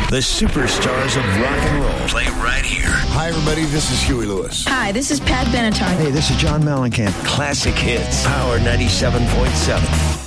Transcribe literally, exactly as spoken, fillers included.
The superstars of rock and roll play right here. Hi, everybody. This is Huey Lewis. Hi, this is Pat Benatar. Hey, this is John Mellencamp. Classic hits. Power ninety-seven point seven.